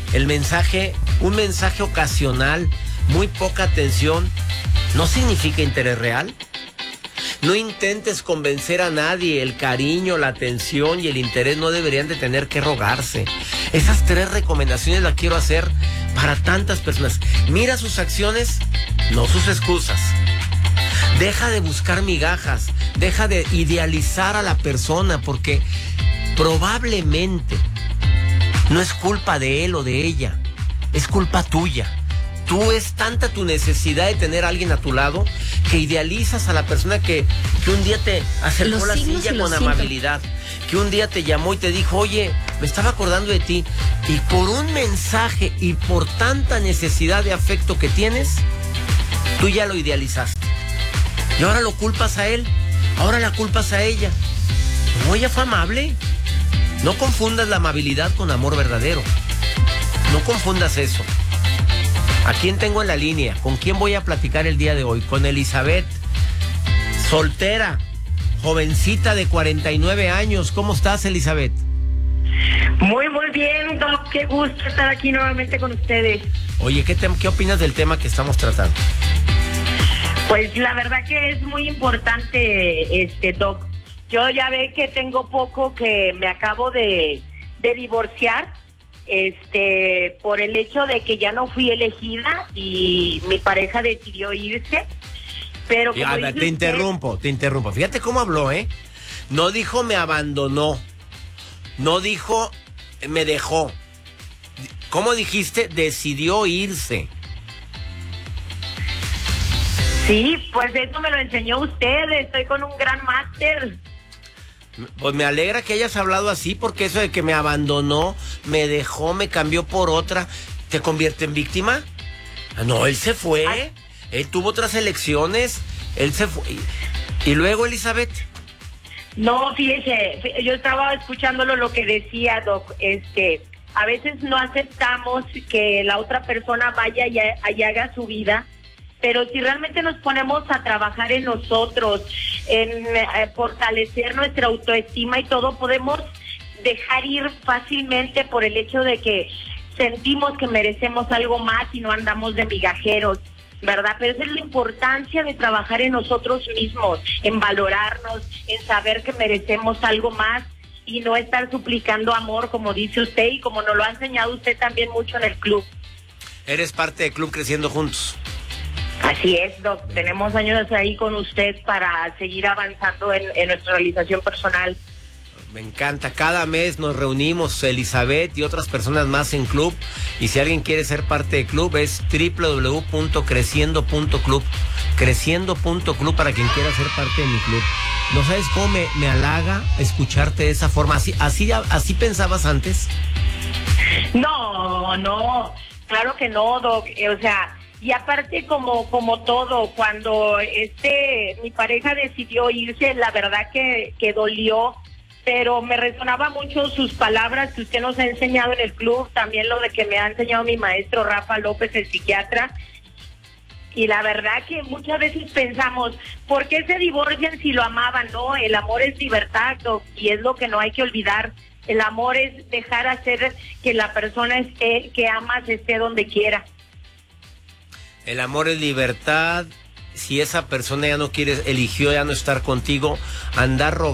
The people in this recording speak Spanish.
El mensaje, un mensaje ocasional, muy poca atención, ¿no significa interés real? No intentes convencer a nadie. El cariño, la atención y el interés no deberían de tener que rogarse. Esas 3 recomendaciones las quiero hacer para tantas personas. Mira sus acciones, no sus excusas. Deja de buscar migajas. Deja de idealizar a la persona, porque probablemente no es culpa de él o de ella. Es culpa tuya. Tú, es tanta tu necesidad de tener a alguien a tu lado que idealizas a la persona que un día te acercó la silla con amabilidad, que un día te llamó y te dijo, oye, me estaba acordando de ti, y por un mensaje y por tanta necesidad de afecto que tienes, tú ya lo idealizaste. Y ahora lo culpas a él, ahora la culpas a ella. No, ella fue amable. No confundas la amabilidad con amor verdadero. No confundas eso. ¿A quién tengo en la línea? ¿Con quién voy a platicar el día de hoy? Con Elizabeth, soltera, jovencita de 49 años. ¿Cómo estás, Elizabeth? Muy bien, Doc. Qué gusto estar aquí nuevamente con ustedes. Oye, ¿qué opinas del tema que estamos tratando? Pues la verdad que es muy importante, Doc. Yo ya ve que tengo poco que me acabo de divorciar. Por el hecho de que ya no fui elegida y mi pareja decidió irse, pero como te interrumpo. Fíjate cómo habló, ¿eh? No dijo me abandonó, no dijo me dejó. ¿Cómo dijiste? Decidió irse. Sí, pues eso me lo enseñó usted. Estoy con un gran máster. Pues me alegra que hayas hablado así, porque eso de que me abandonó, me dejó, me cambió por otra, ¿te convierte en víctima? No, él se fue. Ay. Él tuvo otras elecciones, él se fue. ¿Y luego, Elizabeth? No, fíjese, yo estaba escuchándolo lo que decía, Doc. A veces no aceptamos que la otra persona vaya y haga su vida, pero si realmente nos ponemos a trabajar en nosotros, en fortalecer nuestra autoestima y todo, podemos dejar ir fácilmente por el hecho de que sentimos que merecemos algo más y no andamos de migajeros, ¿verdad? Pero esa es la importancia de trabajar en nosotros mismos, en valorarnos, en saber que merecemos algo más y no estar suplicando amor, como dice usted y como nos lo ha enseñado usted también mucho en el club. Eres parte del club Creciendo Juntos. Así es, Doc. Tenemos años ahí con usted para seguir avanzando en nuestra realización personal. Me encanta. Cada mes nos reunimos, Elizabeth y otras personas más en club. Y si alguien quiere ser parte del club, es www.creciendo.club. Creciendo.club para quien quiera ser parte de mi club. ¿No sabes cómo me halaga escucharte de esa forma? ¿Así pensabas antes? No. Claro que no, Doc. Y aparte como todo, cuando mi pareja decidió irse, la verdad que dolió, pero me resonaba mucho sus palabras que usted nos ha enseñado en el club, también lo de que me ha enseñado mi maestro Rafa López, el psiquiatra. Y la verdad que muchas veces pensamos, ¿por qué se divorcian si lo amaban? No, el amor es libertad, Doc, y es lo que no hay que olvidar. El amor es dejar hacer que la persona que amas esté donde quiera. El amor es libertad. Si esa persona ya no quiere, eligió ya no estar contigo, andar rogando